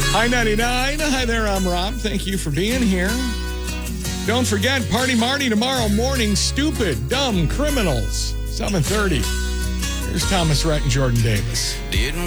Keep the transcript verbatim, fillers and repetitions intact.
Hi ninety-nine. Hi there, I'm Rob. Thank you for being here. Don't forget, Party Marty tomorrow morning. Stupid, dumb criminals. seven thirty. Here's Thomas Rhett and Jordan Davis. Didn't